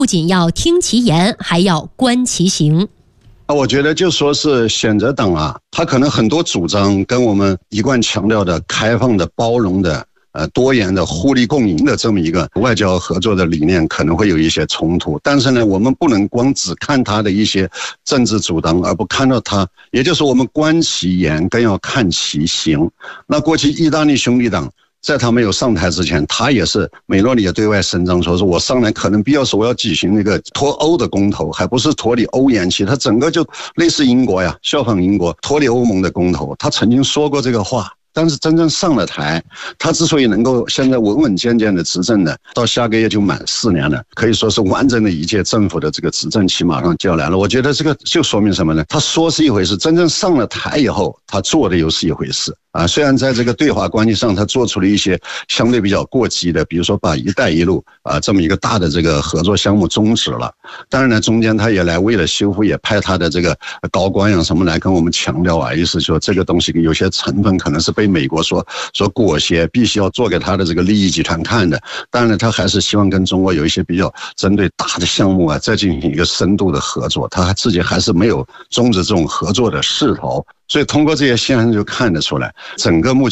不仅要听其言，还要观其行。 我觉得就说是选择党啊，他可能很多主张跟我们一贯强调的开放的、包容的、多元的、互利共赢的这么一个外交合作的理念可能会有一些冲突。但是呢，我们不能光只看他的一些政治主张，而不看到他，也就是我们观其言，更要看其行。那过去意大利兄弟党在他没有上台之前，他也是梅洛尼也对外声张说，是我上来可能必要时我要举行那个脱欧的公投，还不是脱离欧元区，他整个就类似英国呀，效仿英国脱离欧盟的公投，他曾经说过这个话。但是真正上了台，他之所以能够现在稳稳健健的执政的，到下个月就满4年了，可以说是完整的一届政府的这个执政期马上就要来了。我觉得这个就说明什么呢？他说是一回事，真正上了台以后，他做的又是一回事啊。虽然在这个对华关系上，他做出了一些相对比较过激的，比如说把“一带一路”这么一个大的这个合作项目终止了。当然呢，中间他也来为了修复，也派他的这个高官呀什么来跟我们强调啊，意思说这个东西有些成分可能是被美国所裹挟，必须要做给他的这个利益集团看的。当然他还是希望跟中国有一些比较针对大的项目啊，再进行一个深度的合作。他自己还是没有终止这种合作的势头。所以通过这些现象就看得出来，整个目前